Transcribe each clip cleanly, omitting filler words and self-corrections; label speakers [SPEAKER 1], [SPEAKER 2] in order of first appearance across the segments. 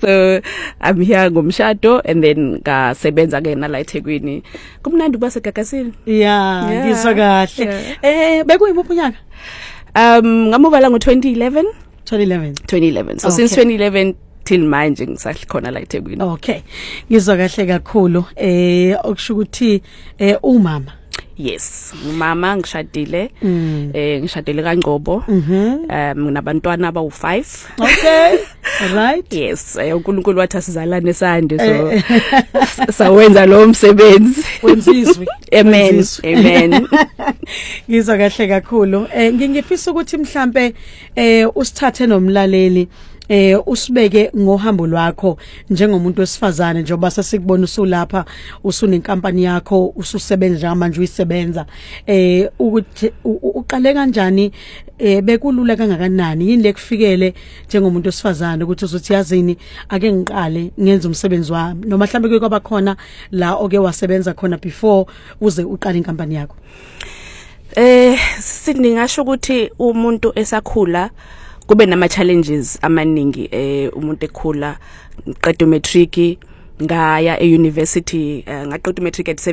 [SPEAKER 1] So I'm here ngomshado and then ngasebenza ke na la eThekwini. Kumnandi kuba seGagasini.
[SPEAKER 2] Yeah, ngizwa kahle. Bekuyimuphi unyaka?
[SPEAKER 1] Ngamuva la ngo2011.
[SPEAKER 2] 2011.
[SPEAKER 1] So since 2011 till manje ngisakhona la eThekwini.
[SPEAKER 2] Okay. Ngizwa kahle kakhulu. Okusho ukuthi umama.
[SPEAKER 1] Yes, mama ngishadile. Ngishadile kaNgcobo. Nginabantwana abawu5.
[SPEAKER 2] Okay. Alright.
[SPEAKER 1] Yes, uNkulunkulu wathi asizalane sande so sawenza lo msebenzi.
[SPEAKER 2] Wenzizwe.
[SPEAKER 1] Amen. Amen.
[SPEAKER 2] Ngizwa kahle kakhulu. Ngingifisa ukuthi mhlambe usithathe nomlaleli usibeke ngohambo lwakho njengomuntu wesifazane njengoba sesikubona usulapha usunenkampani yakho ususebenza manje uyisebenza ukuthi uqale kanjani bekulula kangakanani yini lekufikele njengomuntu wesifazane ukuthi uzothi yazini ake ngiqale ngenza umsebenzi wami noma mhlambe kuye kwaba khona la oke wasebenza khona before uze uqale inkampani yakho
[SPEAKER 1] siningasho ukuthi umuntu esakhula kube nama challenges amaningi umuntu ekhula ngiqeda matric ngaya euniversity ngaqeda matric at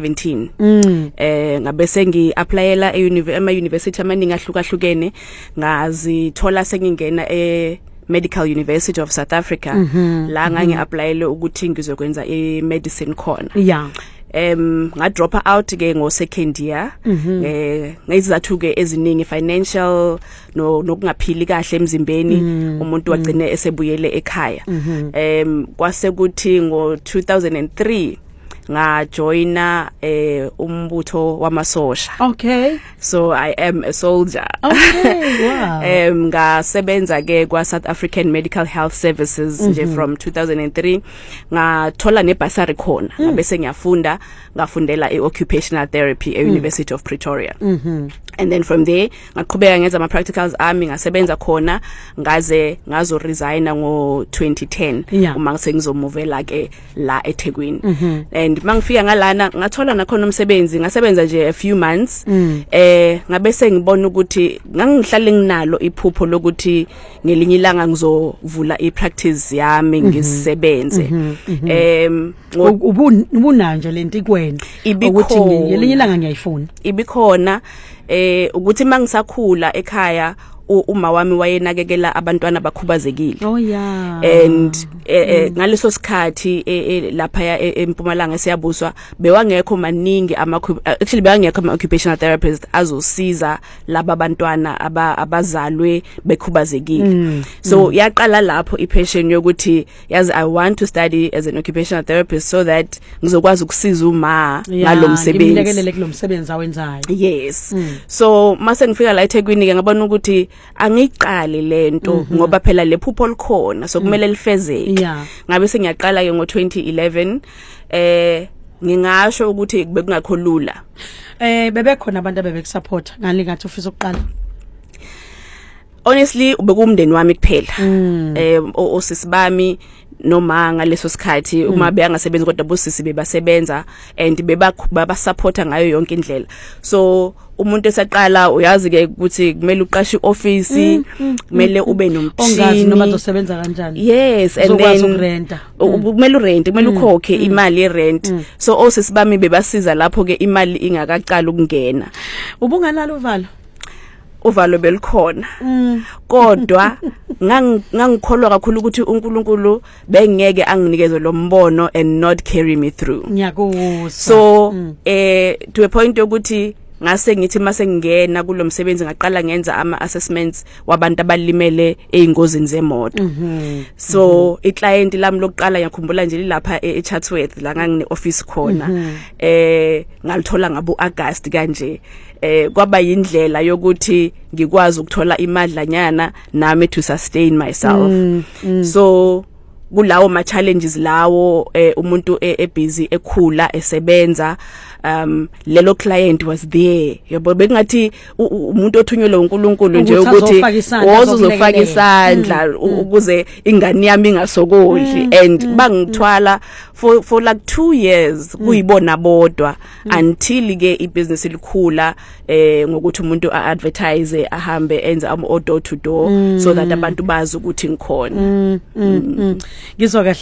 [SPEAKER 1] 17 ngabe sengi applyela ama university amaningi ahlukahlukene ngazithola sengingena Medical University of South Africa la ngangi applyele ukuthi ngizokwenza medicine khona
[SPEAKER 2] yeah
[SPEAKER 1] nga drop out ke ngo second year ngizathu ke eziningi financial nokungaphili kahle emzimbeni umuntu wagcine esebuyele ekhaya kwase kuthi ngo 2003 nga joina umbutho wamasosha.
[SPEAKER 2] Okay.
[SPEAKER 1] So I am a soldier.
[SPEAKER 2] Okay, wow.
[SPEAKER 1] Ngasebenza ke kwa South African Medical Health Services nje from 2003 ngathola nebasari khona bese ngiyafunda ngafundela occupational therapy University of Pretoria. And then from there ngaqhubeka ngenza ama practicals ami ngasebenza khona ngaze ngazo resign ngo 2010 uma sengizomovela ke la eThekwini. And mangifika ngalana ngathola nakhona umsebenzi ngasebenza nje a few months ngabe sengibona ukuthi ngangihlale nginalo iphupho lokuthi ngelinye ilanga ngizovula ipractice yami ngisebenze
[SPEAKER 2] ubunanje lento ikwena ukuthi ngelinye ilanga ngiyayifuna
[SPEAKER 1] ibikhona ukuthi mangisakhula ekhaya uma wami wayenakekela abantwana bakhubazekile.
[SPEAKER 2] Oh yeah.
[SPEAKER 1] And ngaleso sikhathi lapha eMpumalanga siyabuswa bewangekho maningi actually bewangekho ama occupational therapists azosiza laba bantwana abazalwe bekhubazekile. So yaqala lapho ipassion yokuthi yazi I want to study as an occupational therapist so that ngizokwazi ukusiza uma ngalomsebenzi.
[SPEAKER 2] Ngimlekelele kulomsebenzi awenzayo.
[SPEAKER 1] Yes. So mase ngifika la eThekwini ke ngabona ukuthi angiqale lento ngoba phela lephupho likhona so kumele lifezeke ngabe sengiyaqala ke ngo2011 ngingasho ukuthi bekungakho lula
[SPEAKER 2] bebekhona abantu abebekusupport ngani ngathi ufisa ukuqala
[SPEAKER 1] honestly ubekumndeni wami kuphela osisi bami noma ngaleso sikhathi uma beyangasebenzi kodwa bosisi bebasebenza and bebasupporta ngayo yonke indlela so umuntu esaqala uyazi ke ukuthi kumele uqashe ioffice kumele ube nomthini
[SPEAKER 2] ongazi noma uzosebenza kanjani
[SPEAKER 1] yes and then kumele urent kumele ukhokhe imali yerent so osisi bami bebasiza lapho ke imali ingakaqala ukungena
[SPEAKER 2] ubunganalo
[SPEAKER 1] uvalo belikhona kodwa ngangikholwa kakhulu ukuthi uNkulunkulu bengeke anginikeze lo mbono and not carry me through
[SPEAKER 2] ngiyakuzwa
[SPEAKER 1] so to a point ukuthi ngase ngithi mase ngingena kulomsebenzi ngaqala ngenza ama assessments wabantu abalimele eingozini zemoto so iclient lami lokuqala ngiyakhumbula nje lapha eChatsworth la ngangine office khona ngalithola ngabo August kanje kwaba yindlela yokuthi ngikwazi ukuthola imadlanyana nami to sustain myself so kulawo ma challenges lawo umuntu ebusy ekhula esebenza lelo client was there yabo bekungathi umuntu othunyelwe uNkulunkulu nje ukuthi ozofaka isandla ukuze ingane yami ingasokoli and bangithwala for like 2 years kuyibona bodwa until ke ibusiness likhula ngokuthi umuntu advertise ahambe enza ama door to door so that abantu bazi ukuthi ngikhona
[SPEAKER 2] ngizwa